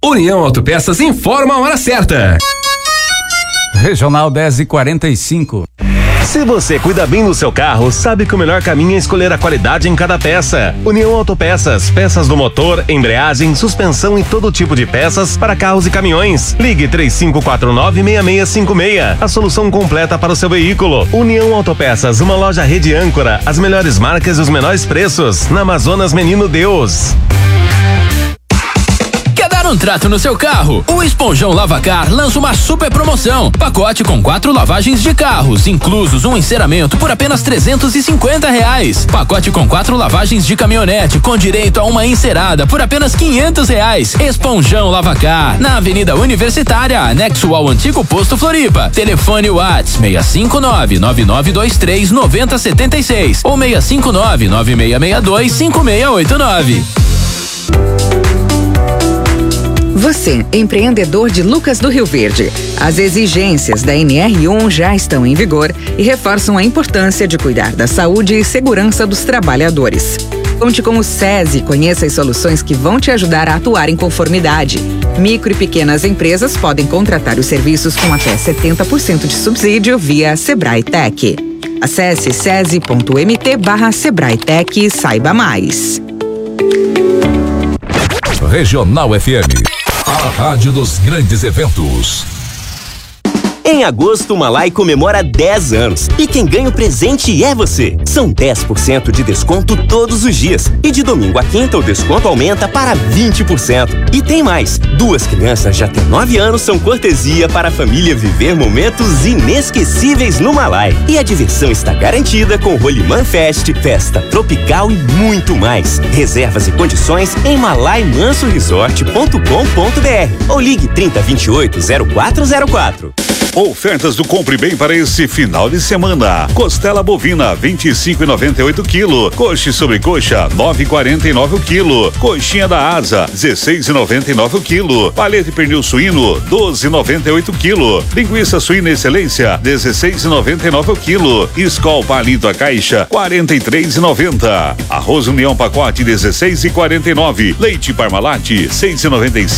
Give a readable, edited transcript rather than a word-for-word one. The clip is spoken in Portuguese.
União Autopeças informa a hora certa. Regional 10:45. Se você cuida bem do seu carro, sabe que o melhor caminho é escolher a qualidade em cada peça. União Autopeças, peças do motor, embreagem, suspensão e todo tipo de peças para carros e caminhões. Ligue 3549-6656. A solução completa para o seu veículo. União Autopeças, uma loja rede âncora, as melhores marcas e os menores preços. Na Amazonas Menino Deus. Um trato no seu carro. O Esponjão Lavacar lança uma super promoção. Pacote com 4 lavagens de carros, inclusos um enceramento por apenas R$350. Pacote com 4 lavagens de caminhonete com direito a uma encerada por apenas R$500. Esponjão Lavacar, na Avenida Universitária, anexo ao antigo posto Floripa. Telefone WhatsApp 659-9923-9076 ou 659-9662-5689. Você, empreendedor de Lucas do Rio Verde. As exigências da NR1 já estão em vigor e reforçam a importância de cuidar da saúde e segurança dos trabalhadores. Conte com o SESI e conheça as soluções que vão te ajudar a atuar em conformidade. Micro e pequenas empresas podem contratar os serviços com até 70% de subsídio via Sebrae Tech. Acesse sesi.mt/SebraeTech e saiba mais. Regional FM, a rádio dos grandes eventos. Em agosto, o Malai comemora 10 anos. E quem ganha o presente é você. São 10% de desconto todos os dias. E de domingo a quinta, o desconto aumenta para 20%. E tem mais. 2 crianças de até 9 anos são cortesia para a família viver momentos inesquecíveis no Malai. E a diversão está garantida com Rolimã Fest, festa tropical e muito mais. Reservas e condições em malaimansoresort.com.br ou ligue 3028-0404. Ofertas do Compre Bem para esse final de semana. Costela bovina 25,98 kg. Coxa e sobrecoxa 9,49 o quilo. Coxinha da asa 16,99 o quilo. Paleta e pernil suíno 12,98 kg. Linguiça suína excelência 16,99 o quilo. Skol palito a caixa 43,90. Arroz União pacote 16,49. Leite Parmalat 6,95